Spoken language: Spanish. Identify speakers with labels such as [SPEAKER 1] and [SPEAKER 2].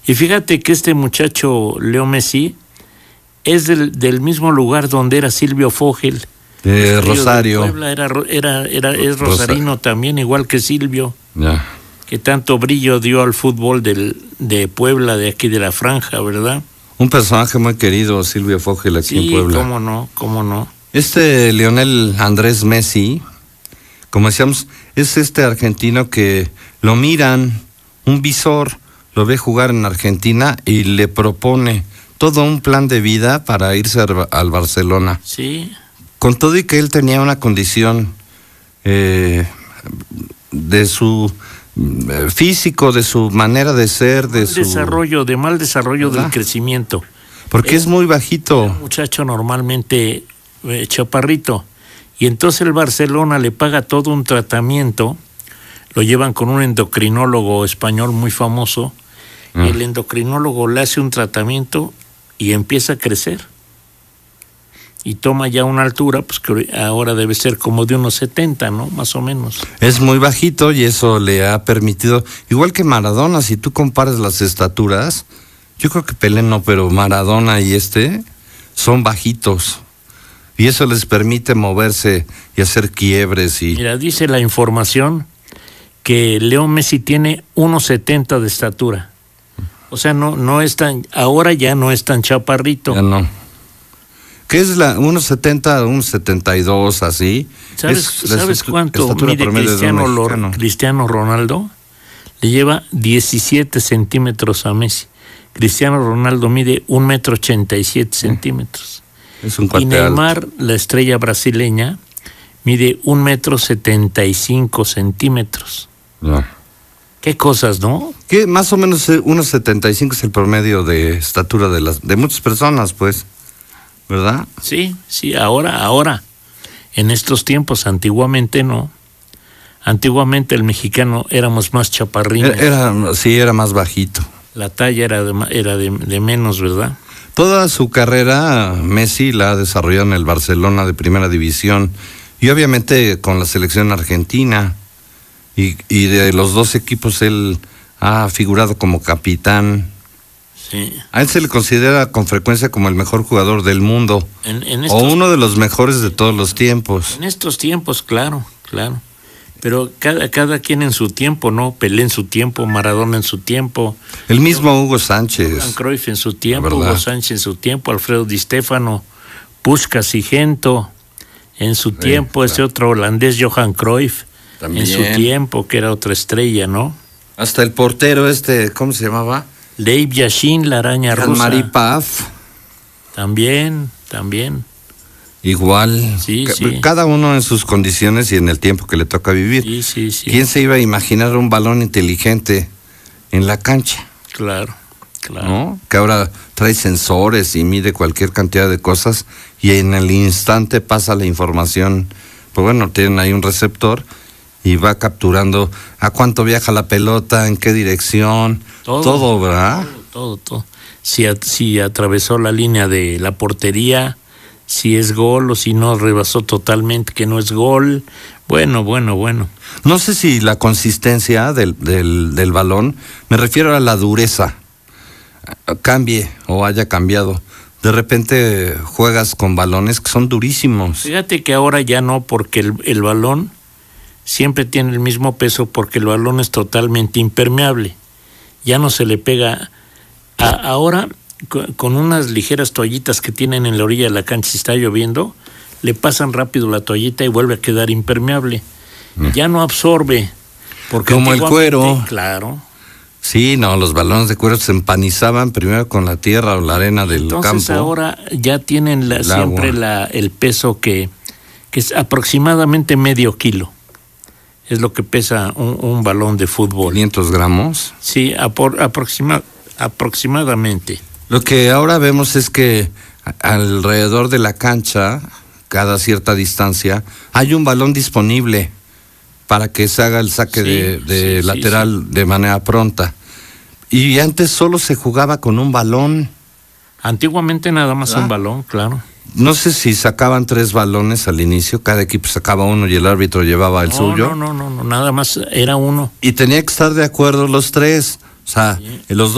[SPEAKER 1] Y fíjate que este muchacho, Leo Messi, es del mismo lugar donde era Silvio Fogel.
[SPEAKER 2] Rosario.
[SPEAKER 1] De Puebla, es rosarino también, igual que Silvio.
[SPEAKER 2] Ya.
[SPEAKER 1] Que tanto brillo dio al fútbol de Puebla, de aquí de la franja, ¿verdad?
[SPEAKER 2] Un personaje muy querido, Silvio Fogel, aquí en Puebla.
[SPEAKER 1] Sí, cómo no.
[SPEAKER 2] Lionel Andrés Messi, como decíamos, es este argentino que lo miran, un visor, lo ve jugar en Argentina y le propone todo un plan de vida para irse al Barcelona.
[SPEAKER 1] Sí.
[SPEAKER 2] Con todo y que él tenía una condición de su físico, de su manera de ser, de
[SPEAKER 1] mal desarrollo
[SPEAKER 2] ¿verdad?
[SPEAKER 1] Del crecimiento.
[SPEAKER 2] Porque es muy bajito.
[SPEAKER 1] Un muchacho normalmente chaparrito. Y entonces el Barcelona le paga todo un tratamiento, lo llevan con un endocrinólogo español muy famoso, y el endocrinólogo le hace un tratamiento y empieza a crecer. Y toma ya una altura, pues que ahora debe ser como de unos 70, ¿no? Más o menos.
[SPEAKER 2] Es muy bajito y eso le ha permitido, igual que Maradona, si tú comparas las estaturas, yo creo que Pelé no, pero Maradona y son bajitos. Y eso les permite moverse y hacer quiebres y...
[SPEAKER 1] Mira, dice la información que Leo Messi tiene 1.70 de estatura. O sea, no es tan, ahora ya no es tan chaparrito.
[SPEAKER 2] Ya no. ¿Qué es 1.70, 1.72 así?
[SPEAKER 1] ¿Sabes cuánto mide Cristiano Ronaldo? Le lleva 17 centímetros a Messi. Cristiano Ronaldo mide 1,87 m.
[SPEAKER 2] Es un cuate
[SPEAKER 1] y Neymar, alto. La estrella brasileña, mide 1,75 m.
[SPEAKER 2] No.
[SPEAKER 1] Qué cosas, ¿no?
[SPEAKER 2] Que más o menos 1,75 es el promedio de estatura de muchas personas, pues, ¿verdad?
[SPEAKER 1] Sí, ahora, en estos tiempos, antiguamente no. Antiguamente el mexicano éramos más chaparrinos.
[SPEAKER 2] Era más bajito.
[SPEAKER 1] La talla era de menos, ¿verdad?
[SPEAKER 2] Toda su carrera Messi la ha desarrollado en el Barcelona de primera división y obviamente con la selección argentina y de los dos equipos él ha figurado como capitán.
[SPEAKER 1] Sí.
[SPEAKER 2] A él se le considera con frecuencia como el mejor jugador del mundo o uno de los mejores de todos los tiempos.
[SPEAKER 1] En estos tiempos, claro. Pero cada quien en su tiempo, ¿no? Pelé en su tiempo, Maradona en su tiempo.
[SPEAKER 2] El mismo Hugo Sánchez.
[SPEAKER 1] Johan Cruyff en su tiempo, Hugo Sánchez en su tiempo, Alfredo Di Stéfano, Puskás y Gento en su tiempo, claro. Ese otro holandés, Johan Cruyff, también. En su tiempo, que era otra estrella, ¿no?
[SPEAKER 2] Hasta el portero ¿cómo se llamaba?
[SPEAKER 1] Lev Yashin, la araña rusa.
[SPEAKER 2] Jean-Marie Paf.
[SPEAKER 1] También.
[SPEAKER 2] Igual,
[SPEAKER 1] sí.
[SPEAKER 2] Cada uno en sus condiciones y en el tiempo que le toca vivir.
[SPEAKER 1] Sí.
[SPEAKER 2] ¿Quién se iba a imaginar un balón inteligente en la cancha?
[SPEAKER 1] Claro.
[SPEAKER 2] ¿No? Que ahora trae sensores y mide cualquier cantidad de cosas y en el instante pasa la información. Pues bueno, tienen ahí un receptor y va capturando a cuánto viaja la pelota, en qué dirección, todo, ¿verdad?
[SPEAKER 1] Todo. Si atravesó la línea de la portería, si es gol o si no rebasó totalmente, que no es gol. Bueno.
[SPEAKER 2] No sé si la consistencia del balón, me refiero a la dureza, cambie o haya cambiado. De repente juegas con balones que son durísimos.
[SPEAKER 1] Fíjate que ahora ya no, porque el balón siempre tiene el mismo peso, porque el balón es totalmente impermeable. Ya no se le pega. Ahora, con unas ligeras toallitas que tienen en la orilla de la cancha, si está lloviendo, le pasan rápido la toallita y vuelve a quedar impermeable. Ya no absorbe. Porque
[SPEAKER 2] como el cuero.
[SPEAKER 1] Claro.
[SPEAKER 2] Sí, no, los balones de cuero se empanizaban primero con la tierra o la arena del campo.
[SPEAKER 1] Entonces ahora ya tienen siempre el peso que es aproximadamente medio kilo. Es lo que pesa un balón de fútbol.
[SPEAKER 2] 500 gramos.
[SPEAKER 1] Sí, aproximadamente.
[SPEAKER 2] Lo que ahora vemos es que alrededor de la cancha, cada cierta distancia, hay un balón disponible para que se haga el saque de lateral de manera pronta. Y antes solo se jugaba con un balón.
[SPEAKER 1] Antiguamente nada más un balón, claro.
[SPEAKER 2] No sé si sacaban 3 balones al inicio, cada equipo sacaba uno y el árbitro llevaba el suyo.
[SPEAKER 1] No, nada más era uno.
[SPEAKER 2] Y tenía que estar de acuerdo los 3. O sea, los